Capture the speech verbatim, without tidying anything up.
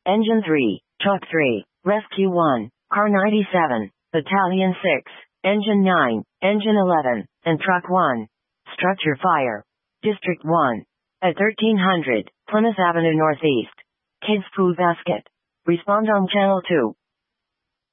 Engine three, Truck three, Rescue one, Car ninety-seven, Battalion six, Engine nine, Engine eleven, and Truck one. Structure fire. District one. At thirteen hundred, Plymouth Avenue Northeast. Kids Food Basket. Respond on Channel two.